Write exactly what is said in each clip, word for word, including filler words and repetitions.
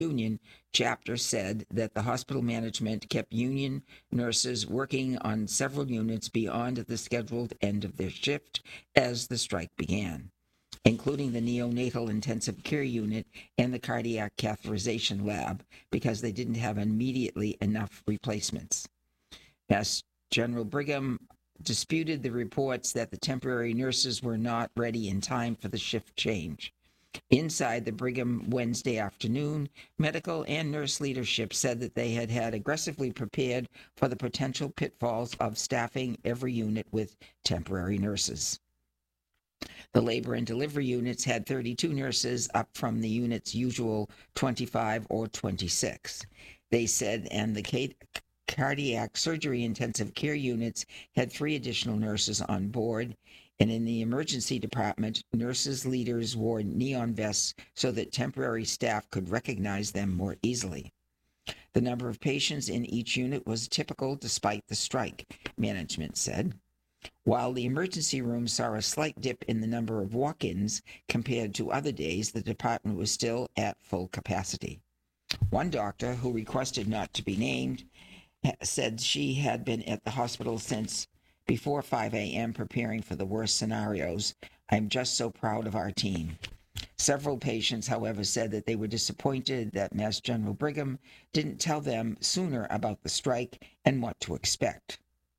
union chapter said that the hospital management kept union nurses working on several units beyond the scheduled end of their shift as the strike began, including the neonatal intensive care unit and the cardiac catheterization lab, because they didn't have immediately enough replacements. Mass General Brigham disputed the reports that the temporary nurses were not ready in time for the shift change. Inside the Brigham Wednesday afternoon, medical and nurse leadership said that they had had aggressively prepared for the potential pitfalls of staffing every unit with temporary nurses. The labor and delivery units had thirty-two nurses, up from the unit's usual twenty-five or twenty-six. They said, and the cardiac surgery intensive care units had three additional nurses on board, and in the emergency department, nurses leaders wore neon vests so that temporary staff could recognize them more easily. The number of patients in each unit was typical despite the strike, management said. While the emergency room saw a slight dip in the number of walk-ins compared to other days, the department was still at full capacity. One doctor, who requested not to be named, said she had been at the hospital since before five a.m. preparing for the worst scenarios. I'm just so proud of our team. Several patients, however, said that they were disappointed that Mass General Brigham didn't tell them sooner about the strike and what to expect.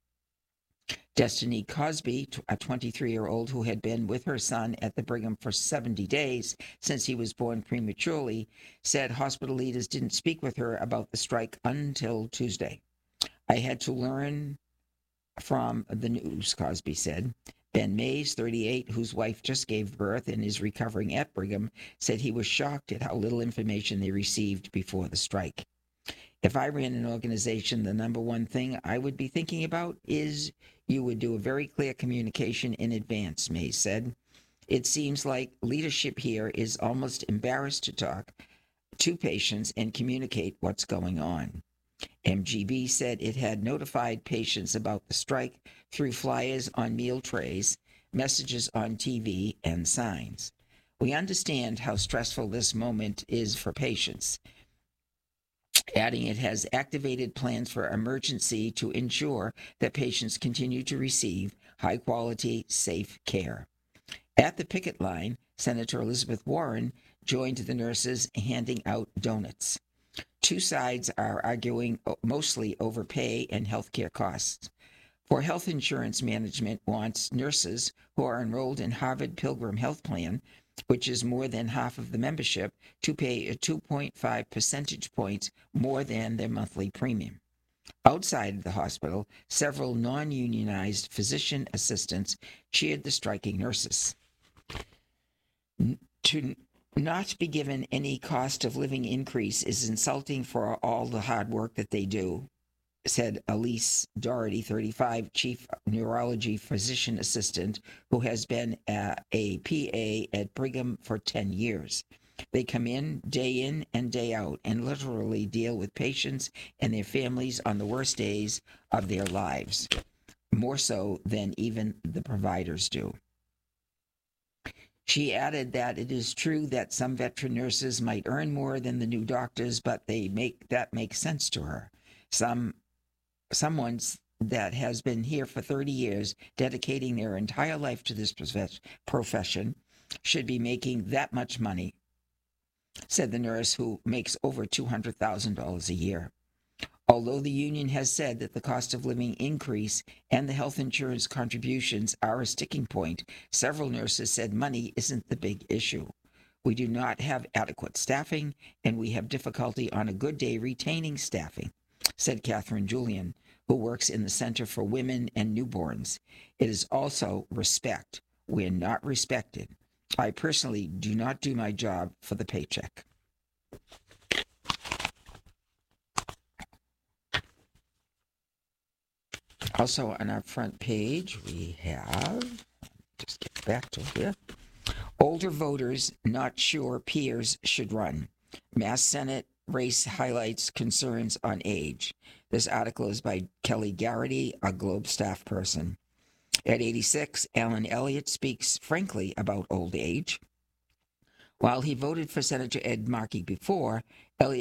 Destiny Cosby, a twenty-three-year-old who had been with her son at the Brigham for seventy days since he was born prematurely, said hospital leaders didn't speak with her about the strike until Tuesday. I had to learn from the news, Cosby said. Ben Mays, thirty-eight, whose wife just gave birth and is recovering at Brigham, said he was shocked at how little information they received before the strike. If I ran an organization, the number one thing I would be thinking about is you would do a very clear communication in advance, Mays said. It seems like leadership here is almost embarrassed to talk to patients and communicate what's going on. M G B said it had notified patients about the strike through flyers on meal trays, messages on T V, and signs. We understand how stressful this moment is for patients, adding it has activated plans for emergency to ensure that patients continue to receive high-quality, safe care. At the picket line, Senator Elizabeth Warren joined the nurses handing out donuts. Two sides are arguing mostly over pay and health care costs. For health insurance management wants nurses who are enrolled in Harvard Pilgrim Health Plan, which is more than half of the membership, to pay two point five percentage points more than their monthly premium. Outside the hospital, several non-unionized physician assistants cheered the striking nurses. To not be given any cost of living increase is insulting for all the hard work that they do, said Elise Doherty, thirty-five, chief neurology physician assistant, who has been a, a P A at Brigham for ten years. They come in day in and day out and literally deal with patients and their families on the worst days of their lives, more so than even the providers do. She added that it is true that some veteran nurses might earn more than the new doctors, but they make that makes sense to her. Some someone that has been here for thirty years, dedicating their entire life to this profession, should be making that much money, said the nurse, who makes over two hundred thousand dollars a year. Although the union has said that the cost of living increase and the health insurance contributions are a sticking point, several nurses said money isn't the big issue. We do not have adequate staffing, and we have difficulty on a good day retaining staffing, said Catherine Julian, who works in the Center for Women and Newborns. It is also respect. We're not respected. I personally do not do my job for the paycheck. Also on our front page, we have, just get back to here, older voters not sure peers should run. Mass Senate race highlights concerns on age. This article is by Kelly Garrity, a Globe staff person. At eighty-six, Alan Elliott speaks frankly about old age. While he voted for Senator Ed Markey before, Elliott